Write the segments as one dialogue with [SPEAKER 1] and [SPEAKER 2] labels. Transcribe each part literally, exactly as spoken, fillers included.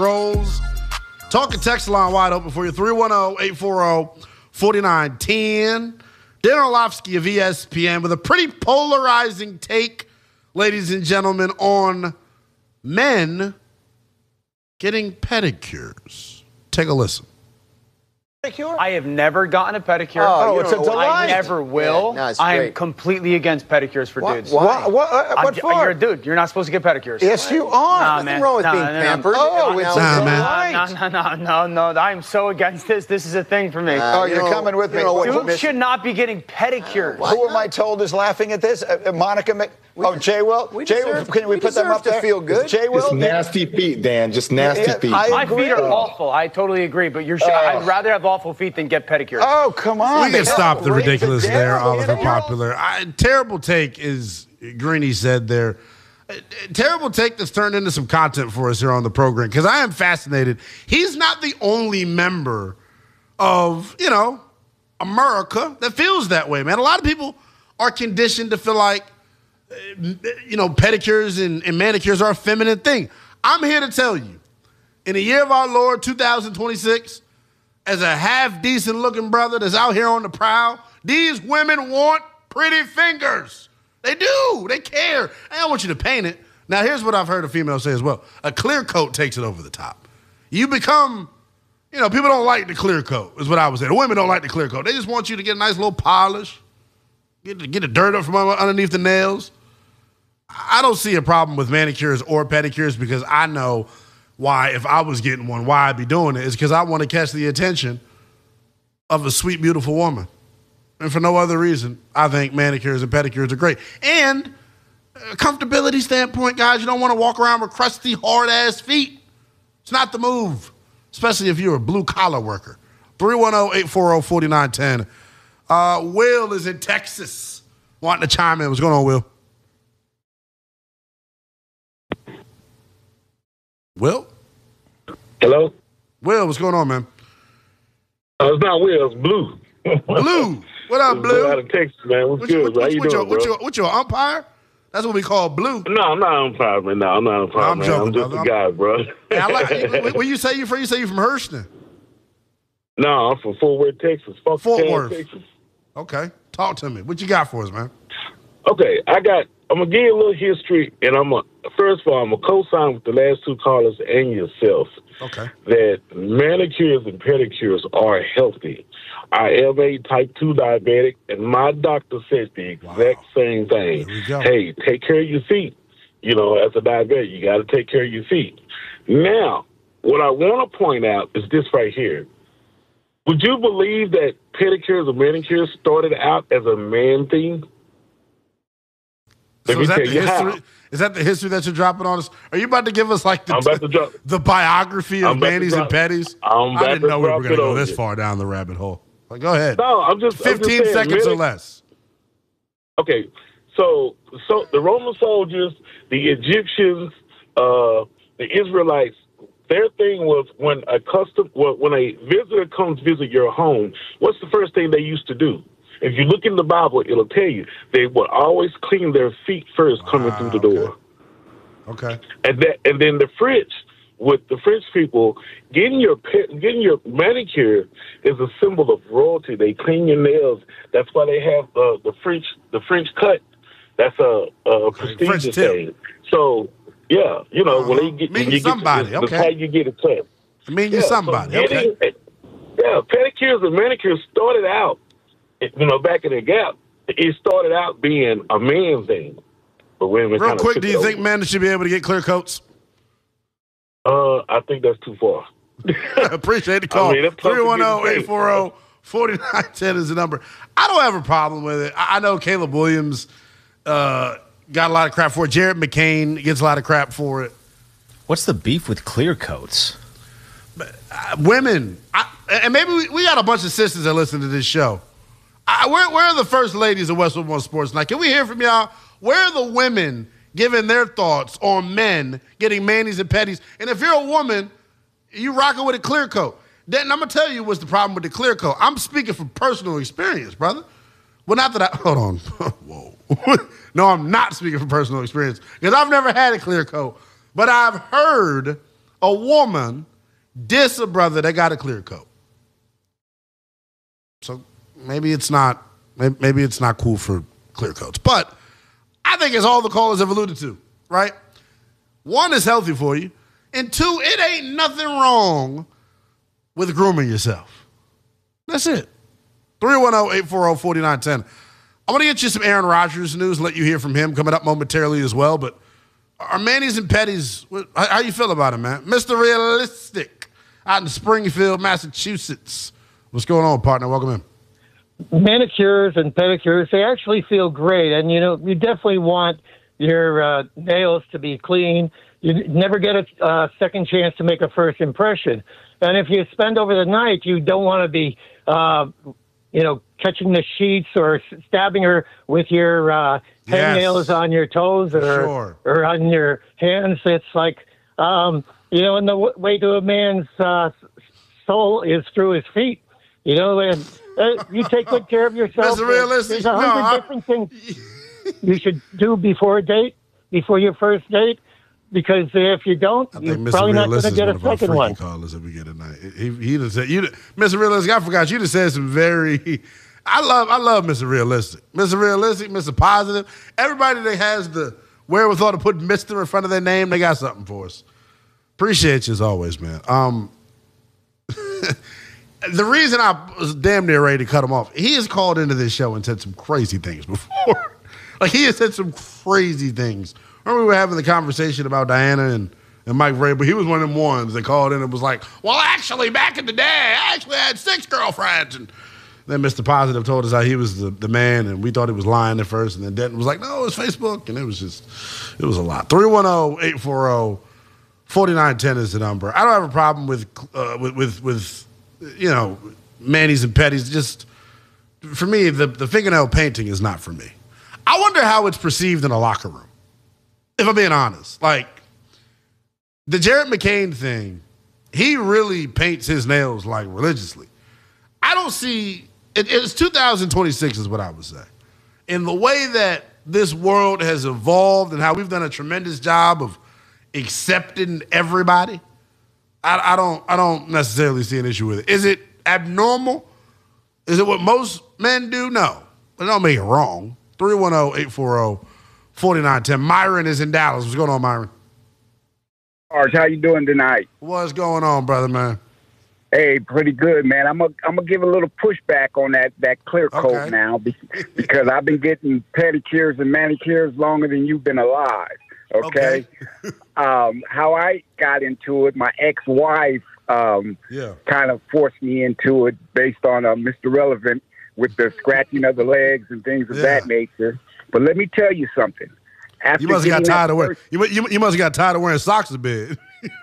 [SPEAKER 1] Rolls. Talk and text line wide open for you. three one zero, eight four zero, four nine one zero. Dan Orlovsky of E S P N with a pretty polarizing take, ladies and gentlemen, on men getting pedicures. Take a listen.
[SPEAKER 2] Pedicure? I have never gotten a pedicure.
[SPEAKER 3] Oh, it's a delight.
[SPEAKER 2] I never will.
[SPEAKER 3] Yeah, no, it's
[SPEAKER 2] I am
[SPEAKER 3] great.
[SPEAKER 2] completely against pedicures for
[SPEAKER 3] What-
[SPEAKER 2] dudes.
[SPEAKER 3] why? What, what, uh, what
[SPEAKER 2] I'm-
[SPEAKER 3] for?
[SPEAKER 2] You're a dude. You're not supposed to get pedicures.
[SPEAKER 3] Yes, you are.
[SPEAKER 2] Nah,
[SPEAKER 3] Nothing
[SPEAKER 2] man.
[SPEAKER 3] wrong with
[SPEAKER 2] Nah,
[SPEAKER 3] being
[SPEAKER 2] no, no, no.
[SPEAKER 3] pampered.
[SPEAKER 2] Oh,
[SPEAKER 3] it's
[SPEAKER 2] no,
[SPEAKER 3] a
[SPEAKER 1] Nah, man.
[SPEAKER 3] delight.
[SPEAKER 2] No, no, no, no, no. I am so against this. This is a thing for me.
[SPEAKER 3] Uh,
[SPEAKER 4] Oh,
[SPEAKER 3] you
[SPEAKER 4] you're
[SPEAKER 3] know-
[SPEAKER 4] coming with
[SPEAKER 3] you
[SPEAKER 4] me.
[SPEAKER 3] know what
[SPEAKER 2] Dudes
[SPEAKER 3] permission-
[SPEAKER 2] should not be getting pedicures.
[SPEAKER 3] Why
[SPEAKER 4] Who am I
[SPEAKER 3] not?
[SPEAKER 4] told is laughing at this? Uh, uh, Monica Mc... Oh, Jay Will?
[SPEAKER 3] we
[SPEAKER 4] Jay
[SPEAKER 3] deserve-
[SPEAKER 4] Will, can we,
[SPEAKER 3] we
[SPEAKER 4] put them
[SPEAKER 3] deserve
[SPEAKER 4] up to
[SPEAKER 3] to
[SPEAKER 4] there?
[SPEAKER 3] feel good.
[SPEAKER 4] Jay Will?
[SPEAKER 5] Just nasty feet, Dan. Just nasty
[SPEAKER 4] Yeah,
[SPEAKER 5] feet.
[SPEAKER 4] I-
[SPEAKER 2] My
[SPEAKER 4] agree.
[SPEAKER 2] feet are awful. I totally agree. But you're. Sh- I'd rather have awful feet than get pedicures.
[SPEAKER 4] Oh, come on.
[SPEAKER 1] We can
[SPEAKER 4] They
[SPEAKER 1] stop the
[SPEAKER 4] raise
[SPEAKER 1] ridiculous
[SPEAKER 4] dead,
[SPEAKER 1] there,
[SPEAKER 4] you
[SPEAKER 1] Oliver
[SPEAKER 4] know?
[SPEAKER 1] Popular. I, terrible take is, Greeny said there. Uh, Terrible take that's turned into some content for us here on the program because I am fascinated. He's not the only member of, you know, America that feels that way, man. A lot of people are conditioned to feel like, uh, you know, pedicures and, and manicures are a feminine thing. I'm here to tell you, in the year of our Lord, two thousand twenty-six, as a half-decent looking brother that's out here on the prowl, these women want pretty fingers. They do. They care. I don't want you to paint it. Now, here's what I've heard a female say as well. A clear coat takes it over the top. You become, you know, people don't like the clear coat, is what I was saying. The women don't like the clear coat. They just want you to get a nice little polish, get the, get the dirt up from underneath the nails. I don't see a problem with manicures or pedicures because I know why, if I was getting one, why I'd be doing it is because I want to catch the attention of a sweet, beautiful woman. And for no other reason, I think manicures and pedicures are great. And a comfortability standpoint, guys, you don't want to walk around with crusty, hard-ass feet. It's not the move, especially if you're a blue-collar worker. three one zero, eight four zero, four nine one zero. Uh, Will is in Texas wanting to chime in. What's going on, Will? Will?
[SPEAKER 6] Hello?
[SPEAKER 1] Will, what's going on, man?
[SPEAKER 6] Uh, it's not Will, it's Blue.
[SPEAKER 1] Blue. What up,
[SPEAKER 6] It's
[SPEAKER 1] Blue?
[SPEAKER 6] Out of Texas, man. What's
[SPEAKER 1] What
[SPEAKER 6] good,
[SPEAKER 1] what-
[SPEAKER 6] bro? How
[SPEAKER 1] what-
[SPEAKER 6] you
[SPEAKER 1] what
[SPEAKER 6] doing,
[SPEAKER 1] your, what
[SPEAKER 6] bro?
[SPEAKER 1] your, what your umpire? That's what we call Blue.
[SPEAKER 6] No, I'm not on fire, man. No, I'm not on fire,
[SPEAKER 1] I'm
[SPEAKER 6] man.
[SPEAKER 1] joking,
[SPEAKER 6] I'm just
[SPEAKER 1] brother.
[SPEAKER 6] a guy, bro.
[SPEAKER 1] Hey, I like, where, where you say you from? You say you from Hurston?
[SPEAKER 6] no, I'm from Fort Worth, Texas. Fuck
[SPEAKER 1] Fort
[SPEAKER 6] Town,
[SPEAKER 1] Worth.
[SPEAKER 6] Texas.
[SPEAKER 1] Okay. Talk to me. What you got for us, man?
[SPEAKER 6] Okay, I got, I'm going to give you a little history, and I'm going to, first of all, I'm going to co-sign with the last two callers and yourself
[SPEAKER 1] Okay.
[SPEAKER 6] that manicures and pedicures are healthy. I am a type two diabetic, and my doctor said the exact
[SPEAKER 1] Wow.
[SPEAKER 6] same thing.
[SPEAKER 1] There we go.
[SPEAKER 6] Hey, take care of your feet. You know, as a diabetic, you got to take care of your feet. Now, what I want to point out is this right here. Would you believe that pedicures and manicures started out as a man thing? Let
[SPEAKER 1] So
[SPEAKER 6] me
[SPEAKER 1] is that,
[SPEAKER 6] tell
[SPEAKER 1] the
[SPEAKER 6] you how.
[SPEAKER 1] history, is that the history that you're dropping on us? Are you about to give us like the,
[SPEAKER 6] I'm about to drop-
[SPEAKER 1] the biography
[SPEAKER 6] I'm
[SPEAKER 1] of
[SPEAKER 6] about to
[SPEAKER 1] Manny's and
[SPEAKER 6] drop-
[SPEAKER 1] Petties?
[SPEAKER 6] I'm
[SPEAKER 1] I
[SPEAKER 6] about
[SPEAKER 1] didn't
[SPEAKER 6] to
[SPEAKER 1] know we were
[SPEAKER 6] drop
[SPEAKER 1] going to
[SPEAKER 6] it
[SPEAKER 1] go
[SPEAKER 6] on
[SPEAKER 1] this
[SPEAKER 6] you.
[SPEAKER 1] far down the rabbit hole. Like, go ahead.
[SPEAKER 6] No, I'm just I'm just
[SPEAKER 1] fifteen
[SPEAKER 6] saying,
[SPEAKER 1] seconds or
[SPEAKER 6] medic-
[SPEAKER 1] less.
[SPEAKER 6] Okay, so so the Roman soldiers, the Egyptians, uh, the Israelites, their thing was when a custom, well, when a visitor comes visit your home, what's the first thing they used to do? If you look in the Bible, it'll tell you they would always clean their feet first coming
[SPEAKER 1] Wow,
[SPEAKER 6] through the door,
[SPEAKER 1] Okay.
[SPEAKER 6] and that and then the French. With the French people, getting your pe- getting your manicure is a symbol of royalty. They clean your nails. That's why they have uh, the French the French cut. That's a, a
[SPEAKER 1] Okay,
[SPEAKER 6] prestigious
[SPEAKER 1] French tip.
[SPEAKER 6] thing. So yeah, you know when
[SPEAKER 1] Uh-huh.
[SPEAKER 6] they get
[SPEAKER 1] Mean
[SPEAKER 6] when you
[SPEAKER 1] somebody,
[SPEAKER 6] get to,
[SPEAKER 1] okay.
[SPEAKER 6] that's how you get it cut.
[SPEAKER 1] I mean, you're
[SPEAKER 6] Yeah,
[SPEAKER 1] somebody.
[SPEAKER 6] so
[SPEAKER 1] Okay.
[SPEAKER 6] getting- Yeah, pedicures and manicures started out, you know, back in the Gap. It started out being a man thing, but women
[SPEAKER 1] Real
[SPEAKER 6] kind of
[SPEAKER 1] quick,
[SPEAKER 6] took
[SPEAKER 1] do
[SPEAKER 6] it
[SPEAKER 1] you
[SPEAKER 6] over.
[SPEAKER 1] think men should be able to get clear coats?
[SPEAKER 6] Uh, I think that's too far.
[SPEAKER 1] Appreciate the call.
[SPEAKER 6] I mean, it's tough to
[SPEAKER 1] three one zero,
[SPEAKER 6] get
[SPEAKER 1] eight four zero, four nine one zero is the number. I don't have a problem with it. I I know Caleb Williams uh, got a lot of crap for it. Jared McCain gets a lot of crap for it.
[SPEAKER 7] What's the beef with clear coats?
[SPEAKER 1] Uh, women, I, and maybe we, we got a bunch of sisters that listen to this show. I, where, where are the first ladies of Westwood One Sports Night? Can we hear from y'all? Where are the women giving their thoughts on men getting manis and petties? And if you're a woman, you rocking with a clear coat. Then I'm going to tell you what's the problem with the clear coat. I'm speaking from personal experience, brother. Well, not that I, hold on. Whoa. No, I'm not speaking from personal experience because I've never had a clear coat. But I've heard a woman diss a brother that got a clear coat. So maybe it's not maybe it's not cool for clear coats. But I think it's all the callers have alluded to, right? One, is healthy for you. And two, it ain't nothing wrong with grooming yourself. That's it. three one zero, eight four zero, four nine one zero. I want to get you some Aaron Rodgers news and let you hear from him coming up momentarily as well. But our Mannies and Petties, how, how you feel about him, man? Mister Realistic out in Springfield, Massachusetts. What's going on, partner? Welcome in.
[SPEAKER 3] Manicures and pedicures, they actually feel great. And, you know, you definitely want your uh, nails to be clean. You never get a uh, second chance to make a first impression. And if you spend over the night, you don't want to be, uh, you know, catching the sheets or stabbing her with your uh,
[SPEAKER 1] Yes.
[SPEAKER 3] hangnails on your toes or,
[SPEAKER 1] Sure.
[SPEAKER 3] or on your hands. It's like, um, you know, and the w- way to a man's uh, soul is through his feet. You know, and uh, you take good care of yourself.
[SPEAKER 1] Mister Realistic,
[SPEAKER 3] There's a hundred
[SPEAKER 1] no, I-
[SPEAKER 3] different things you should do before a date, before your first date, because if you don't,
[SPEAKER 1] I
[SPEAKER 3] you're
[SPEAKER 1] think Mister
[SPEAKER 3] probably not going
[SPEAKER 1] Realistic
[SPEAKER 3] to
[SPEAKER 1] is
[SPEAKER 3] get
[SPEAKER 1] one
[SPEAKER 3] a
[SPEAKER 1] of our
[SPEAKER 3] second
[SPEAKER 1] freaky
[SPEAKER 3] one.
[SPEAKER 1] callers that we get tonight. He he just said you, Mister Realistic. I forgot you just said some very. I love I love Mister Realistic, Mister Realistic, Mister Positive. Everybody that has the wherewithal to put Mister in front of their name, they got something for us. Appreciate you as always, man. Um, the reason I was damn near ready to cut him off, he has called into this show and said some crazy things before. Like he has said some crazy things. Remember we were having the conversation about Diana and, and Mike Vrabel. He was one of them ones that called in and was like, well, actually, back in the day, I actually had six girlfriends. And then Mister Positive told us how he was the, the man, and we thought he was lying at first. And then Denton was like, no, it's Facebook. And it was just, it was a lot. three one zero, eight four zero, four nine one zero is the number. I don't have a problem with, uh, with, with, with, you know, Mannies and Petties. Just, for me, the, the fingernail painting is not for me. I wonder how it's perceived in a locker room, if I'm being honest. Like, the Jarrett McCain thing, he really paints his nails, like, religiously. I don't see, it, it's two thousand twenty-six is what I would say. In the way that this world has evolved and how we've done a tremendous job of accepting everybody, I, I don't I don't necessarily see an issue with it. Is it abnormal? Is it what most men do? No. But don't make it wrong. three one zero, eight four zero, four nine one zero. Myron is in Dallas. What's going on, Myron?
[SPEAKER 8] Arch, how you doing tonight?
[SPEAKER 1] What's going on, brother, man?
[SPEAKER 8] Hey, pretty good, man. I'm gonna I'm gonna give a little pushback on that that clear coat
[SPEAKER 1] Okay.
[SPEAKER 8] now be- because I've been getting pedicures and manicures longer than you've been alive. Okay. um, how I got into it, my ex-wife um,
[SPEAKER 1] Yeah.
[SPEAKER 8] kind of forced me into it based on uh, Mister Relevant with the scratching of the legs and things of
[SPEAKER 1] Yeah.
[SPEAKER 8] that nature. But let me tell you something. After
[SPEAKER 1] You must have got
[SPEAKER 8] getting that
[SPEAKER 1] tired of wearing.
[SPEAKER 8] first-
[SPEAKER 1] You, mu- you, you must have got tired of wearing socks in bed.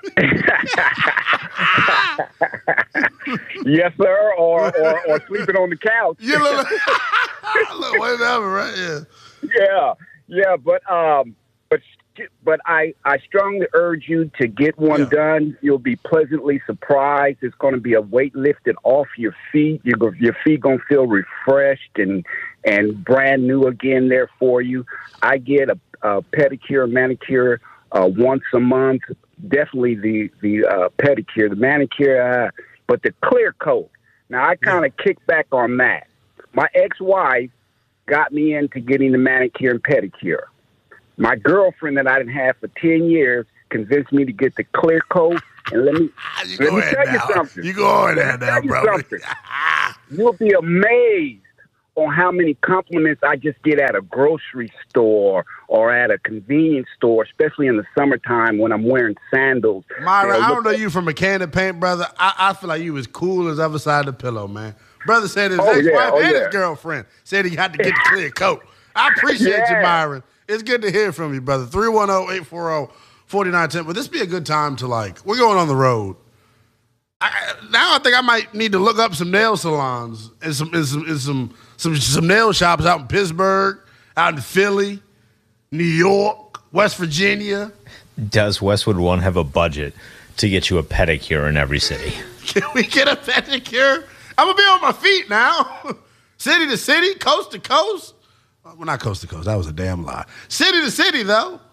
[SPEAKER 8] Yes, sir, or, or or sleeping on the couch.
[SPEAKER 1] You look, look whatever, right? Yeah.
[SPEAKER 8] Yeah, yeah, but um, but but I I strongly urge you to get one
[SPEAKER 1] Yeah.
[SPEAKER 8] done. You'll be pleasantly surprised. It's going to be a weight lifted off your feet. Your go- your feet going to feel refreshed and and brand new again there for you. I get a, a pedicure, manicure uh, once a month. Definitely the the uh, pedicure, the manicure, uh, but the clear coat. Now I kind of kick back on that. My ex-wife got me into getting the manicure and pedicure. My girlfriend that I didn't have for ten years convinced me to get the clear coat. And let me,
[SPEAKER 1] You
[SPEAKER 8] let
[SPEAKER 1] go
[SPEAKER 8] me
[SPEAKER 1] ahead
[SPEAKER 8] tell
[SPEAKER 1] now.
[SPEAKER 8] you something.
[SPEAKER 1] You go on
[SPEAKER 8] Let
[SPEAKER 1] there
[SPEAKER 8] me
[SPEAKER 1] now,
[SPEAKER 8] tell you
[SPEAKER 1] brother.
[SPEAKER 8] something. You'll be amazed on how many compliments I just get at a grocery store or at a convenience store, especially in the summertime when I'm wearing sandals.
[SPEAKER 1] Myron,
[SPEAKER 8] They'll
[SPEAKER 1] I
[SPEAKER 8] look
[SPEAKER 1] don't know
[SPEAKER 8] at-
[SPEAKER 1] you from a can of paint, brother. I, I feel like you as cool as the other side of the pillow, man. Brother said his
[SPEAKER 8] Oh,
[SPEAKER 1] ex-wife
[SPEAKER 8] yeah, oh,
[SPEAKER 1] and his
[SPEAKER 8] yeah.
[SPEAKER 1] girlfriend said he had to get the clear coat. I appreciate you,
[SPEAKER 8] Yeah.
[SPEAKER 1] Myron. It's good to hear from you, brother. three one zero, eight four zero, four nine one zero. Would this be a good time to, like, we're going on the road. I, now I think I might need to look up some nail salons and some and some, and some some some nail shops out in Pittsburgh, out in Philly, New York, West Virginia.
[SPEAKER 7] Does Westwood One have a budget to get you a pedicure in every city?
[SPEAKER 1] Can we get a pedicure? I'm gonna be on my feet now. City to city, coast to coast. Well, not coast to coast. That was a damn lie. City to city, though.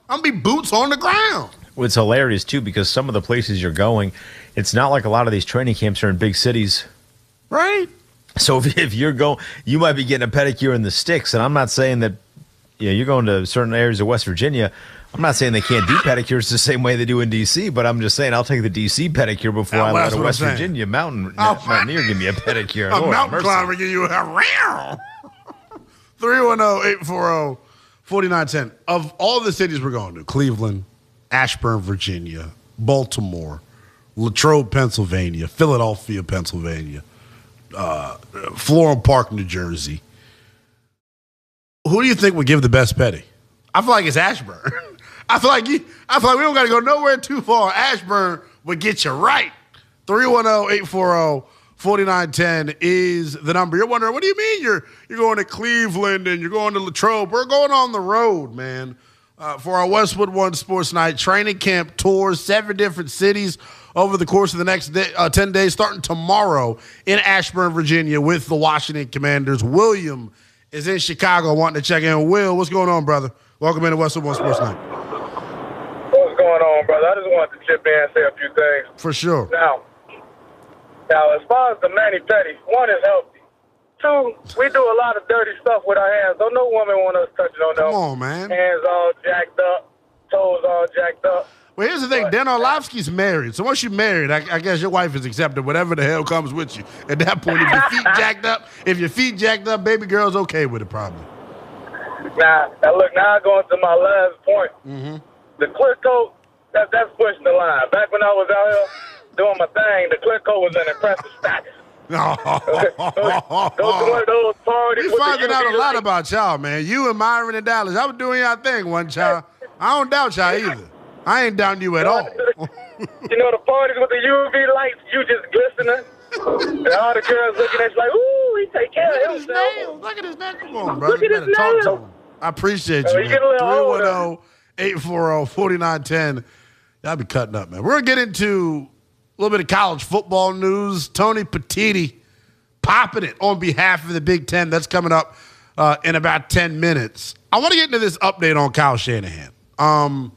[SPEAKER 1] I'm going to be boots on the ground.
[SPEAKER 7] What's hilarious, too, because some of the places you're going, it's not like a lot of these training camps are in big cities.
[SPEAKER 1] Right.
[SPEAKER 7] So if, if you're going, you might be getting a pedicure in the sticks. And I'm not saying that, you know, you're going to certain areas of West Virginia. I'm not saying they can't do pedicures the same way they do in D C, but I'm just saying I'll take the D C pedicure before
[SPEAKER 1] Uh,
[SPEAKER 7] I
[SPEAKER 1] well,
[SPEAKER 7] let a
[SPEAKER 1] that's
[SPEAKER 7] West
[SPEAKER 1] what I'm
[SPEAKER 7] Virginia mountain
[SPEAKER 1] Oh.
[SPEAKER 7] mountaineer give me a pedicure.
[SPEAKER 1] A
[SPEAKER 7] Lord,
[SPEAKER 1] mountain
[SPEAKER 7] mercy.
[SPEAKER 1] climber give you a round. three one zero, eight four zero, four nine one zero. Of all the cities we're going to, Cleveland, Ashburn, Virginia, Baltimore, Latrobe, Pennsylvania, Philadelphia, Pennsylvania, uh, Floral Park, New Jersey. Who do you think would give the best pedi? I feel like it's Ashburn. I feel like you, I feel like we don't got to go nowhere too far. Ashburn would get you right. three one zero, eight four zero, four nine one zero is the number. You're wondering, what do you mean you're you're going to Cleveland and you're going to Latrobe? We're going on the road, man, uh, for our Westwood One Sports Night training camp tours, seven different cities over the course of the next day, uh, ten days, starting tomorrow in Ashburn, Virginia, with the Washington Commanders. William is in Chicago wanting to check in. Will, what's going on, brother? Welcome into Westwood One Sports Night.
[SPEAKER 9] What's going on, brother? I just wanted to chip in and say a few things.
[SPEAKER 1] For sure.
[SPEAKER 9] Now, now as far as the mani-pedi, one is healthy. Two, we do a lot of dirty stuff with our hands. Don't no woman want us touching on them.
[SPEAKER 1] Come on, man.
[SPEAKER 9] Hands all jacked up, toes all jacked up.
[SPEAKER 1] Well, here's the thing. Dan Orlovsky's married. So once you're married, I, I guess your wife is accepted whatever the hell comes with you. At that point, if your feet jacked up, if your feet jacked up, baby girl's okay with it probably.
[SPEAKER 9] Now, now look, now going to my last point.
[SPEAKER 1] Mm-hmm.
[SPEAKER 9] The clear coat, that, that's pushing the line. Back when I was out here doing my thing, the clear coat was an impressive status.
[SPEAKER 1] No.
[SPEAKER 9] Go to one of those parties.
[SPEAKER 1] We
[SPEAKER 9] with the
[SPEAKER 1] finding out a
[SPEAKER 9] U V
[SPEAKER 1] lot
[SPEAKER 9] lights.
[SPEAKER 1] about y'all, man. You and Myron and Dallas. I was doing y'all thing one child. I don't doubt y'all either. I ain't down you at all.
[SPEAKER 9] You know, the parties with the U V lights, you just glistening. And all the girls looking at you like, ooh, he take care
[SPEAKER 1] Look at
[SPEAKER 9] of
[SPEAKER 1] his
[SPEAKER 9] himself.
[SPEAKER 1] nails. Look at his nails. Come on, brother.
[SPEAKER 9] Look at
[SPEAKER 1] You
[SPEAKER 9] his
[SPEAKER 1] better talk to
[SPEAKER 9] nails.
[SPEAKER 1] him. I appreciate
[SPEAKER 9] Oh,
[SPEAKER 1] you,
[SPEAKER 9] you
[SPEAKER 1] man.
[SPEAKER 9] get a little
[SPEAKER 1] three one
[SPEAKER 9] older.
[SPEAKER 1] zero, eight four zero, four nine one zero. Y'all be cutting up, man. We're going to get into a little bit of college football news. Tony Petitti popping it on behalf of the Big Ten. That's coming up uh, in about ten minutes. I want to get into this update on Kyle Shanahan. Um,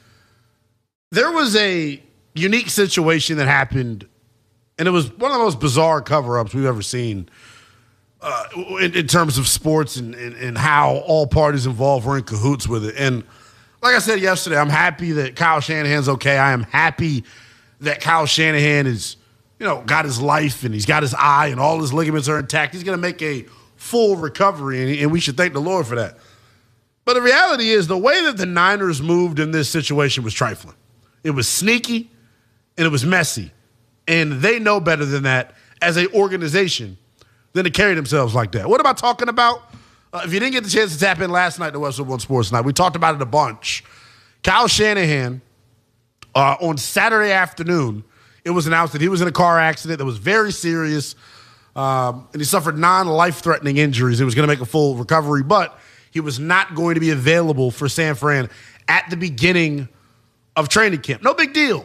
[SPEAKER 1] there was a unique situation that happened, and it was one of the most bizarre cover-ups we've ever seen uh, in, in terms of sports and, and, and how all parties involved were in cahoots with it. And like I said yesterday, I'm happy that Kyle Shanahan's okay. I am happy that Kyle Shanahan is, you know, got his life and he's got his eye and all his ligaments are intact. He's going to make a full recovery, and, and we should thank the Lord for that. But the reality is the way that the Niners moved in this situation was trifling. It was sneaky and it was messy. And they know better than that as an organization than to carry themselves like that. What am I talking about? Uh, if you didn't get the chance to tap in last night to Westwood One Sports Night, we talked about it a bunch. Kyle Shanahan, uh, on Saturday afternoon, it was announced that he was in a car accident that was very serious, um, and he suffered non-life-threatening injuries. He was going to make a full recovery, but he was not going to be available for San Fran at the beginning of training camp. No big deal.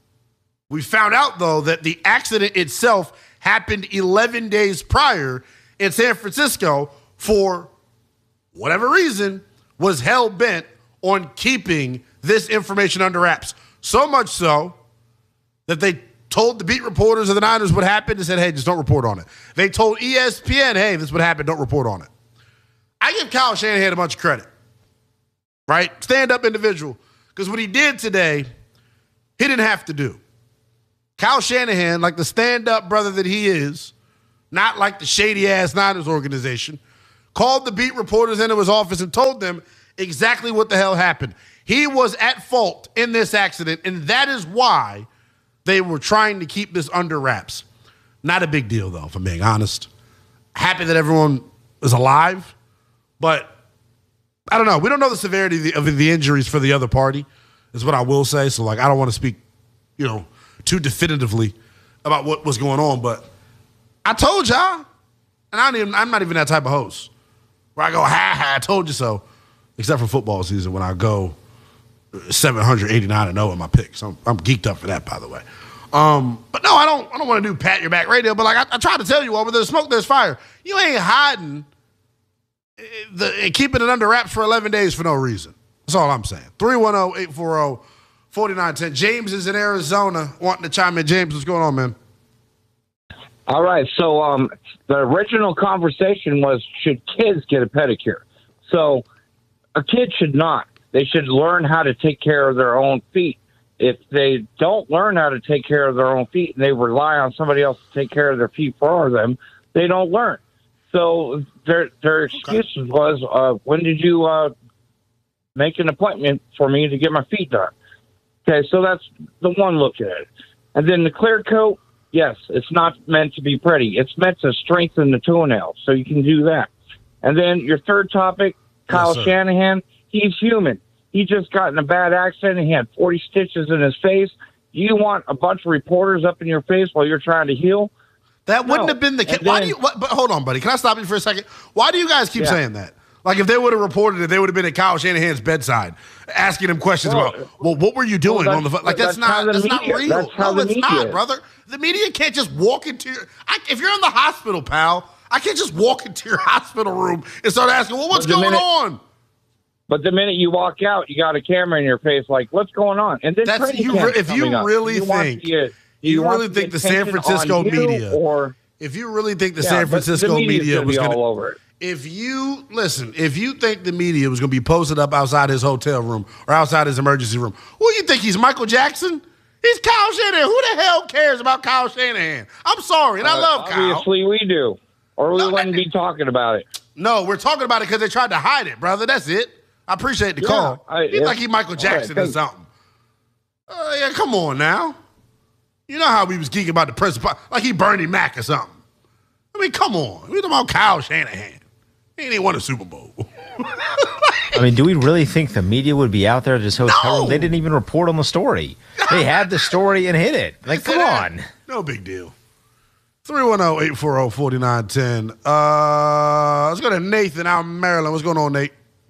[SPEAKER 1] We found out, though, that the accident itself happened eleven days prior in San Francisco for whatever reason, was hell-bent on keeping this information under wraps. So much so that they told the beat reporters of the Niners what happened and said, hey, just don't report on it. They told E S P N, hey, this is what happened, don't report on it. I give Kyle Shanahan a bunch of credit, right? Stand-up individual. Because what he did today, he didn't have to do. Kyle Shanahan, like the stand-up brother that he is, not like the shady-ass Niners organization, called the beat reporters into his office and told them exactly what the hell happened. He was at fault in this accident, and that is why they were trying to keep this under wraps. Not a big deal, though, if I'm being honest. Happy that everyone is alive, but I don't know. We don't know the severity of the, of the injuries for the other party, is what I will say. So, like, I don't want to speak, you know, too definitively about what was going on, but I told y'all, and I don't even, I'm not even that type of host where I go, ha, ha, I told you so, except for football season when I go seven eighty-nine and oh in my picks. I'm, I'm geeked up for that, by the way. Um, but no, I don't I don't want to do pat your back radio, but like I, I try to tell you all, where there's smoke, there's fire. You ain't hiding the, and keeping it under wraps for eleven days for no reason. That's all I'm saying. three one zero, eight four zero, four nine one zero. James is in Arizona wanting to chime in. James, what's going on, man?
[SPEAKER 10] All right. So um, the original conversation was, should kids get a pedicure? So a kid should not. They should learn how to take care of their own feet. If they don't learn how to take care of their own feet and they rely on somebody else to take care of their feet for them, they don't learn. So their their excuse okay. was, uh, when did you uh, make an appointment for me to get my feet done? Okay, so that's the one look at it. And then the clear coat, yes, it's not meant to be pretty. It's meant to strengthen the toenails, so you can do that. And then your third topic, Kyle yes, Shanahan, he's human. He just got in a bad accident. He had forty stitches in his face. You want a bunch of reporters up in your face while you're trying to heal?
[SPEAKER 1] That wouldn't
[SPEAKER 10] no.
[SPEAKER 1] have been the case. Why do you? What, but hold on, buddy. Can I stop you for a second? Why do you guys keep yeah. saying that? Like if they would have reported it, they would have been at Kyle Shanahan's bedside asking him questions well, about, well, what were you doing
[SPEAKER 10] well,
[SPEAKER 1] on the phone? Like that's, that's not that's media, not real. That's no, it's not, is. brother. The media can't just walk into your. I, if you're in the hospital, pal, I can't just walk into your hospital room and start asking, well, what's going
[SPEAKER 10] minute,
[SPEAKER 1] on?
[SPEAKER 10] But the minute you walk out, you got a camera in your face, like, what's going on? And then
[SPEAKER 1] that's, you re- if you really up. think, you, you, you really think the San Francisco media,
[SPEAKER 10] or
[SPEAKER 1] if you really think the yeah, San Francisco
[SPEAKER 10] the
[SPEAKER 1] media was
[SPEAKER 10] going
[SPEAKER 1] to
[SPEAKER 10] all over it.
[SPEAKER 1] If you listen, if you think the media was going to be posted up outside his hotel room or outside his emergency room, who do you think he's Michael Jackson? He's Kyle Shanahan. Who the hell cares about Kyle Shanahan? I'm sorry, and uh, I love Kyle.
[SPEAKER 10] Obviously, we do, or we no, wouldn't be talking about it.
[SPEAKER 1] No, we're talking about it because they tried to hide it, brother. That's it. I appreciate the yeah, call. I, He's yeah. like he Michael Jackson right, or something. Uh, yeah, come on now. You know how we was geeking about the president, like he Bernie Mac or something. I mean, come on. We talking about Kyle Shanahan. He ain't even won a Super Bowl.
[SPEAKER 7] I mean, do we really think the media would be out there at his hotel
[SPEAKER 1] no.
[SPEAKER 7] room? They didn't even report on the story. They had the story and hid it. Like, come on.
[SPEAKER 1] No big deal. three one zero, eight four zero, four nine one zero. Uh, let's go to Nathan out in Maryland. What's going on, Nate?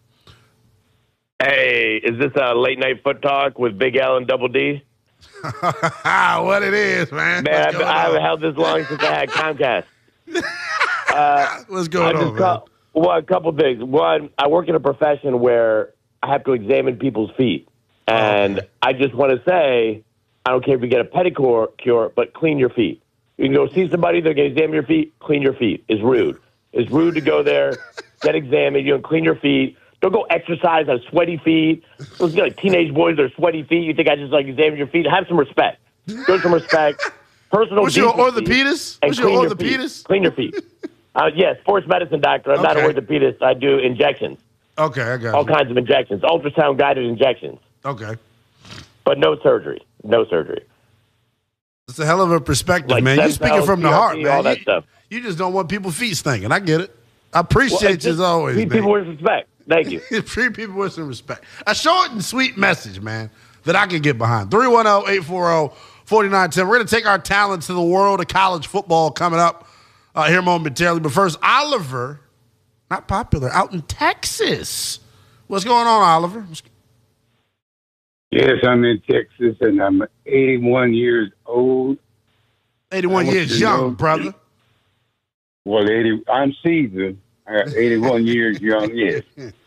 [SPEAKER 11] Hey, is this a late night foot talk with Big L and Double D?
[SPEAKER 1] What it is, man.
[SPEAKER 11] Man, I've, I haven't held this long since I had Comcast. Uh,
[SPEAKER 1] What's going on, man?
[SPEAKER 11] Call, well, a couple things. One, I work in a profession where I have to examine people's feet. And okay. I just want to say, I don't care if you get a pedicure, cure, but clean your feet. You can go see somebody, they're going to examine your feet, clean your feet. It's rude. It's rude to go there, get examined, you know, clean your feet. Don't go exercise on sweaty feet. Those like teenage boys that are sweaty feet. You think I just like examine your feet? Have some respect. Show some respect. Personal
[SPEAKER 1] What's your orthopedist? What's your orthopedist?
[SPEAKER 11] Clean your feet. Uh, yes, sports medicine doctor. I'm okay. not an orthopedist. I do injections.
[SPEAKER 1] Okay, I got
[SPEAKER 11] All
[SPEAKER 1] you.
[SPEAKER 11] kinds of injections. Ultrasound guided injections.
[SPEAKER 1] Okay.
[SPEAKER 11] But no surgery. No surgery.
[SPEAKER 1] It's a hell of a perspective, like man. You're speaking from the heart, man. All that you, stuff. You just don't want people's feet stinking. I get it. I appreciate well, you as always,
[SPEAKER 11] treat
[SPEAKER 1] man.
[SPEAKER 11] people with respect. Thank you.
[SPEAKER 1] Treat people with some respect. A short and sweet message, man, that I can get behind. three one zero, eight four zero, four nine one zero. We're going to take our talents to the world of college football coming up uh, here momentarily. But first, Oliver, not popular, out in Texas. What's going on, Oliver? What's...
[SPEAKER 12] Yes, I'm in Texas, and I'm eighty-one years old.
[SPEAKER 1] eighty-one years young, know. brother.
[SPEAKER 12] Well, eighty. I'm seasoned. I got eighty-one years young, yes.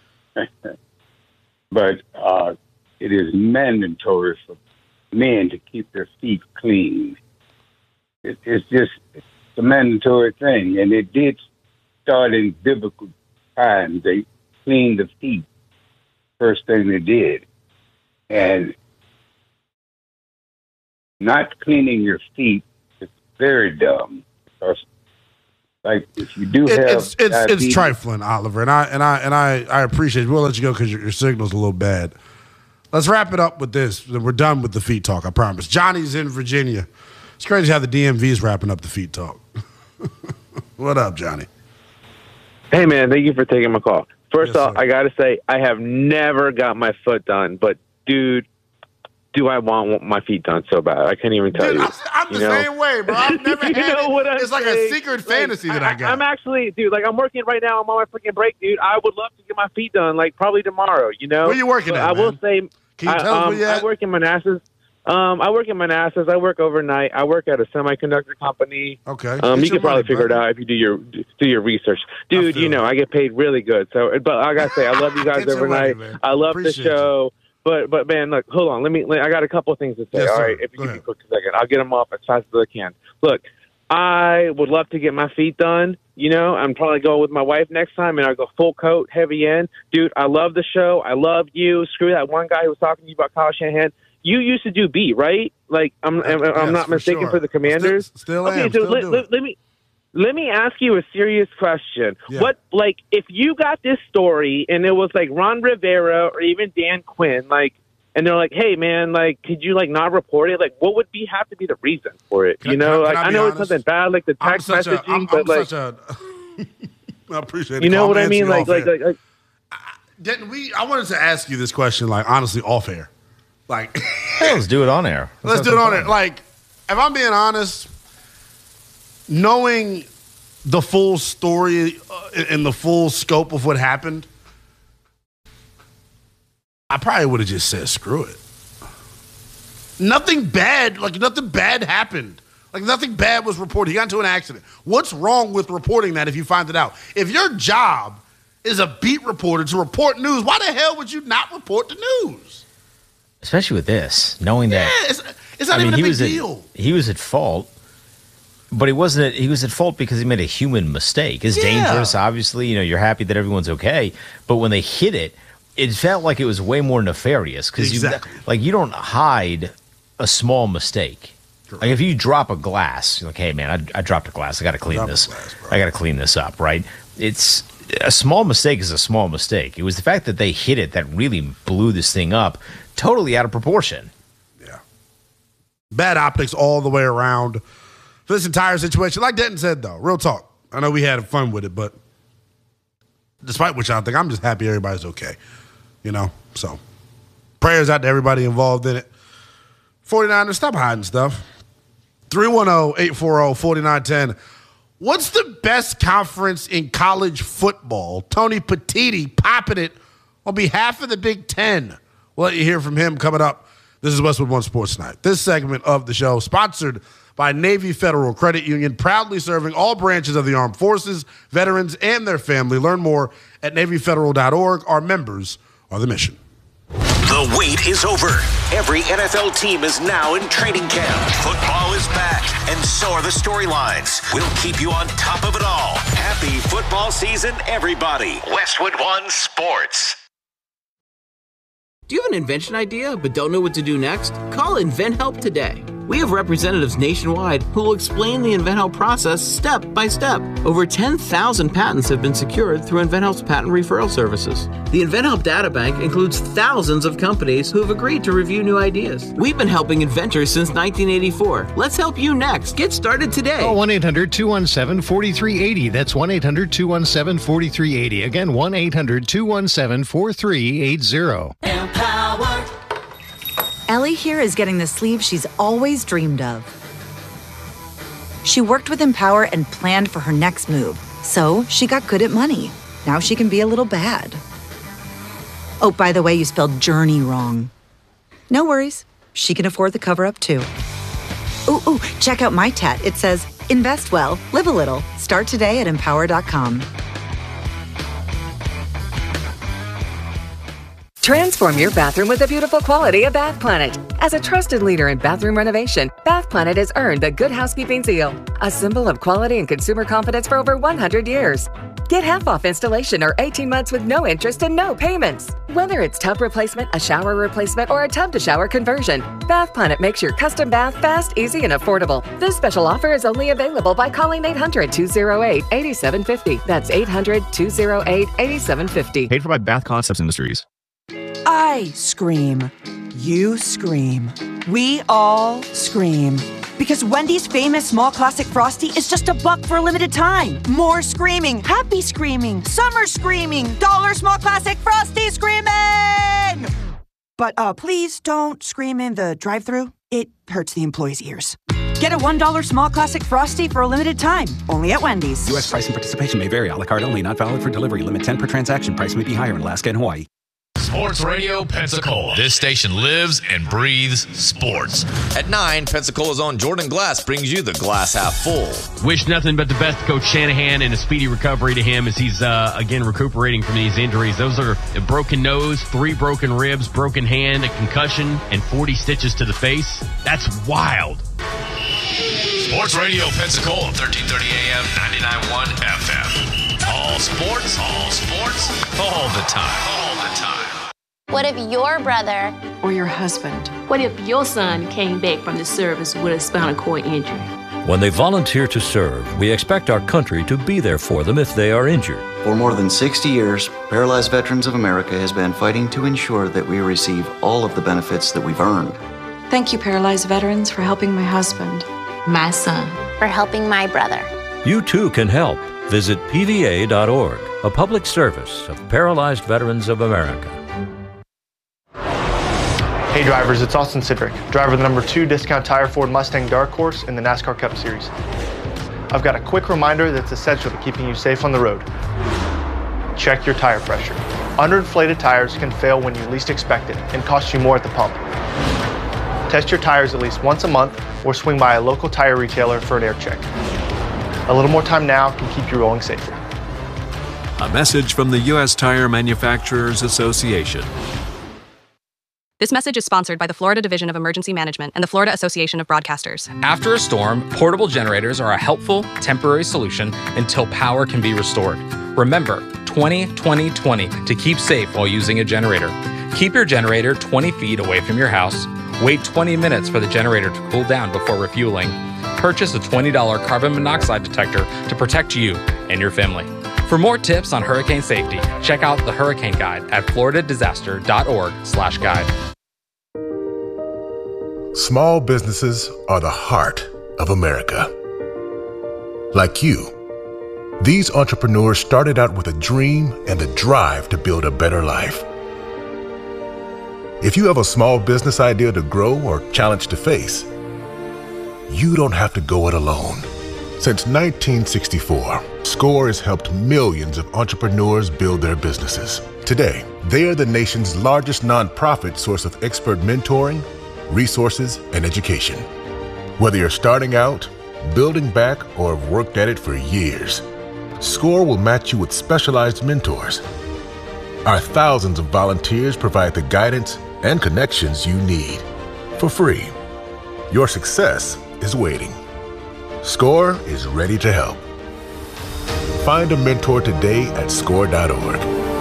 [SPEAKER 12] But uh, it is mandatory for men to keep their feet clean. It, it's just it's a mandatory thing, and it did start in biblical times. They cleaned the feet, first thing they did. And not cleaning your feet is very dumb, because like if you do have
[SPEAKER 1] it, it's it's, it's trifling, Oliver, and I and I and I, I appreciate it. We'll let you go because your, your signal's a little bad. Let's wrap it up with this. We're done with the feet talk, I promise. Johnny's in Virginia. It's crazy how the D M V is wrapping up the feet talk. What up, Johnny?
[SPEAKER 13] Hey man, thank you for taking my call. First
[SPEAKER 1] yes,
[SPEAKER 13] off,
[SPEAKER 1] sir.
[SPEAKER 13] I gotta say I have never got my foot done, but dude, do I want my feet done so bad? I can't even tell
[SPEAKER 1] dude,
[SPEAKER 13] you.
[SPEAKER 1] I'm, I'm
[SPEAKER 13] you
[SPEAKER 1] the
[SPEAKER 13] know?
[SPEAKER 1] same way, bro. I've never had
[SPEAKER 13] you know
[SPEAKER 1] it.
[SPEAKER 13] What I'm
[SPEAKER 1] it's like
[SPEAKER 13] saying?
[SPEAKER 1] a secret
[SPEAKER 13] like,
[SPEAKER 1] fantasy that I, I got.
[SPEAKER 13] I'm actually, dude, like I'm working right now. I'm on my freaking break, dude. I would love to get my feet done, like probably tomorrow, you know?
[SPEAKER 1] Where you working
[SPEAKER 13] but
[SPEAKER 1] at,
[SPEAKER 13] I will
[SPEAKER 1] man?
[SPEAKER 13] say,
[SPEAKER 1] Can you
[SPEAKER 13] I,
[SPEAKER 1] tell us
[SPEAKER 13] um,
[SPEAKER 1] where you at?
[SPEAKER 13] I work in Manassas. Um, I work in Manassas. I work overnight. I work at a semiconductor company.
[SPEAKER 1] Okay.
[SPEAKER 13] Um,
[SPEAKER 1] Get
[SPEAKER 13] you
[SPEAKER 1] your
[SPEAKER 13] can probably
[SPEAKER 1] money,
[SPEAKER 13] figure it
[SPEAKER 1] buddy.
[SPEAKER 13] out if you do your do your research, dude. You know, I get paid really good. So, but I gotta say, I love you guys
[SPEAKER 1] Get your money,
[SPEAKER 13] overnight.
[SPEAKER 1] man.
[SPEAKER 13] I love
[SPEAKER 1] Appreciate
[SPEAKER 13] the show. But but man, look, hold on. Let me. Let, I got a couple of things to say.
[SPEAKER 1] Yes,
[SPEAKER 13] All
[SPEAKER 1] sir.
[SPEAKER 13] right, if you
[SPEAKER 1] Go
[SPEAKER 13] give me
[SPEAKER 1] ahead.
[SPEAKER 13] a quick second, I'll get them off as fast as I can. Look, I would love to get my feet done. You know, I'm probably going with my wife next time, and I'll go full coat, heavy end. Dude, I love the show. I love you. Screw that one guy who was talking to you about Kyle Shanahan. You used to do beat, right? Like, I'm I'm, I'm
[SPEAKER 1] Yes,
[SPEAKER 13] not
[SPEAKER 1] for
[SPEAKER 13] mistaken
[SPEAKER 1] sure.
[SPEAKER 13] for the Commanders.
[SPEAKER 1] Still, still
[SPEAKER 13] okay,
[SPEAKER 1] am.
[SPEAKER 13] so
[SPEAKER 1] Still
[SPEAKER 13] let,
[SPEAKER 1] do
[SPEAKER 13] let,
[SPEAKER 1] it.
[SPEAKER 13] let me let me ask you a serious question.
[SPEAKER 1] Yeah.
[SPEAKER 13] What, like, if you got this story and it was like Ron Rivera or even Dan Quinn, like, and they're like, "Hey, man, like, could you like not report it? Like, what would be have to be the reason for it?
[SPEAKER 1] Can-
[SPEAKER 13] you know,
[SPEAKER 1] can I-
[SPEAKER 13] like,
[SPEAKER 1] can I
[SPEAKER 13] I
[SPEAKER 1] be
[SPEAKER 13] know
[SPEAKER 1] honest?
[SPEAKER 13] it's something bad, like the
[SPEAKER 1] I'm
[SPEAKER 13] text
[SPEAKER 1] such a,
[SPEAKER 13] messaging,
[SPEAKER 1] I'm,
[SPEAKER 13] but
[SPEAKER 1] I'm
[SPEAKER 13] like,
[SPEAKER 1] such a. I appreciate it.
[SPEAKER 13] you know
[SPEAKER 1] Calm
[SPEAKER 13] what I
[SPEAKER 1] answer
[SPEAKER 13] mean?
[SPEAKER 1] you
[SPEAKER 13] Like,
[SPEAKER 1] off
[SPEAKER 13] like,
[SPEAKER 1] air.
[SPEAKER 13] like, like,
[SPEAKER 1] Didn't we? I wanted to ask you this question, like honestly, off air. Like,
[SPEAKER 7] Hey, let's do it on air.
[SPEAKER 1] let's do it on it. Like, if I'm being honest, knowing the full story uh, and the full scope of what happened, I probably would have just said, "Screw it." Nothing bad, like nothing bad happened. Like nothing bad was reported. He got into an accident. What's wrong with reporting that if you find it out? If your job is a beat reporter to report news, why the hell would you not report the news?
[SPEAKER 7] Especially with this, knowing that
[SPEAKER 1] Yeah, it's, it's not
[SPEAKER 7] I mean,
[SPEAKER 1] even a
[SPEAKER 7] he
[SPEAKER 1] big
[SPEAKER 7] was
[SPEAKER 1] deal.
[SPEAKER 7] At, he was at fault, but he wasn't. At, he was at fault because he made a human mistake. It's
[SPEAKER 1] Yeah.
[SPEAKER 7] dangerous, obviously. You know, you're happy that everyone's okay, but when they hit it, it felt like it was way more nefarious because
[SPEAKER 1] Exactly.
[SPEAKER 7] you like you don't hide a small mistake. Like if you drop a glass, you're like, hey man, I, I dropped a glass. I got to clean
[SPEAKER 1] Drop a
[SPEAKER 7] this.
[SPEAKER 1] glass, bro.
[SPEAKER 7] I got to clean this up, right? It's a small mistake is a small mistake. It was the fact that they hit it that really blew this thing up, totally out of proportion.
[SPEAKER 1] Yeah. Bad optics all the way around for this entire situation. Like Denton said, though, real talk. I know we had fun with it, but despite what y'all think, I'm just happy everybody's okay. You know? So, prayers out to everybody involved in it. forty-niners, stop hiding stuff. three one zero, eight four zero, four nine one zero. What's the best conference in college football? Tony Petitti popping it on behalf of the Big Ten. We'll let you hear from him coming up. This is Westwood One Sports Tonight. This segment of the show sponsored by Navy Federal Credit Union, proudly serving all branches of the armed forces, veterans, and their family. Learn more at navy federal dot org. Our members are the mission.
[SPEAKER 14] The wait is over. Every N F L team is now in training camp. Football is back, and so are the storylines. We'll keep you on top of it all. Happy football season, everybody. Westwood One Sports.
[SPEAKER 15] Do you have an invention idea but don't know what to do next? Call InventHelp today. We have representatives nationwide who will explain the InventHelp process step by step. Over ten thousand patents have been secured through InventHelp's patent referral services. The InventHelp data bank includes thousands of companies who have agreed to review new ideas. We've been helping inventors since nineteen eighty-four. Let's help you next. Get started today.
[SPEAKER 16] Call one eight hundred two one seven four three eight zero. That's one eight hundred two one seven four three eight zero. Again, one eight hundred two one seven four three eight zero.
[SPEAKER 17] Empower. Ellie here is getting the sleeve she's always dreamed of. She worked with Empower and planned for her next move, so she got good at money. Now she can be a little bad. Oh, by the way, you spelled journey wrong. No worries. She can afford the cover-up, too. Ooh, ooh, check out my tat. It says, invest well, live a little. Start today at empower dot com.
[SPEAKER 18] Transform your bathroom with the beautiful quality of Bath Planet. As a trusted leader in bathroom renovation, Bath Planet has earned the Good Housekeeping seal, a symbol of quality and consumer confidence for over one hundred years. Get half off installation or eighteen months with no interest and no payments. Whether it's tub replacement, a shower replacement, or a tub-to-shower conversion, Bath Planet makes your custom bath fast, easy, and affordable. This special offer is only available by calling eight hundred two oh eight eight seven five oh. That's eight hundred two oh eight eight seven five oh.
[SPEAKER 19] Paid for by Bath Concepts Industries.
[SPEAKER 20] I scream. You scream. We all scream. Because Wendy's famous small classic Frosty is just a buck for a limited time. More screaming, happy screaming, summer screaming, dollar small classic Frosty screaming! But uh, please don't scream in the drive-thru. It hurts the employees' ears. Get a one dollar small classic Frosty for a limited time, only at Wendy's.
[SPEAKER 21] U S price and participation may vary. A la carte only, not valid for delivery. Limit ten per transaction. Price may be higher in Alaska and Hawaii.
[SPEAKER 19] Sports Radio Pensacola. This station lives and breathes sports.
[SPEAKER 21] At nine, Pensacola's own Jordan Glass brings you the glass half full.
[SPEAKER 22] Wish nothing but the best to Coach Shanahan and a speedy recovery to him as he's, uh, again, recuperating from these injuries. Those are a broken nose, three broken ribs, broken hand, a concussion, and forty stitches to the face. That's wild.
[SPEAKER 19] Sports Radio Pensacola, thirteen thirty A M, ninety-nine point one F M. All sports, all sports, all the time, all the time.
[SPEAKER 23] What if your brother
[SPEAKER 24] or your husband?
[SPEAKER 25] What if your son came back from the service with a spinal cord injury?
[SPEAKER 26] When they volunteer to serve, we expect our country to be there for them if they are injured.
[SPEAKER 27] For more than sixty years, Paralyzed Veterans of America has been fighting to ensure that we receive all of the benefits that we've earned.
[SPEAKER 24] Thank you, Paralyzed Veterans, for helping my husband.
[SPEAKER 25] My son.
[SPEAKER 23] For helping my brother.
[SPEAKER 26] You too can help. Visit P V A dot org, a public service of Paralyzed Veterans of America.
[SPEAKER 28] Hey drivers, it's Austin Sidrick, driver of the number two Discount Tire Ford Mustang Dark Horse in the NASCAR Cup Series. I've got a quick reminder that's essential to keeping you safe on the road. Check your tire pressure. Underinflated tires can fail when you least expect it and cost you more at the pump. Test your tires at least once a month or swing by a local tire retailer for an air check. A little more time now can keep you rolling safer.
[SPEAKER 29] A message from the U S Tire Manufacturers Association.
[SPEAKER 30] This message is sponsored by the Florida Division of Emergency Management and the Florida Association of Broadcasters.
[SPEAKER 31] After a storm, portable generators are a helpful, temporary solution until power can be restored. Remember, twenty twenty twenty to keep safe while using a generator. Keep your generator twenty feet away from your house. Wait twenty minutes for the generator to cool down before refueling. Purchase a twenty dollars carbon monoxide detector to protect you and your family. For more tips on hurricane safety, check out the Hurricane Guide at florida disaster dot org slash guide.
[SPEAKER 32] Small businesses are the heart of America. Like you, these entrepreneurs started out with a dream and the drive to build a better life. If you have a small business idea to grow or challenge to face, you don't have to go it alone. Since nineteen sixty-four, SCORE has helped millions of entrepreneurs build their businesses. Today, they are the nation's largest nonprofit source of expert mentoring, resources, and education. Whether you're starting out, building back, or have worked at it for years, SCORE will match you with specialized mentors. Our thousands of volunteers provide the guidance and connections you need for free. Your success is waiting. SCORE is ready to help. Find a mentor today at score dot org.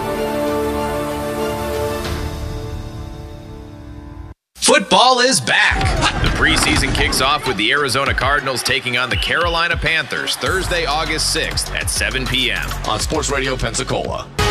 [SPEAKER 19] Football is back. The preseason kicks off with the Arizona Cardinals taking on the Carolina Panthers Thursday, August sixth at seven p.m. on Sports Radio Pensacola.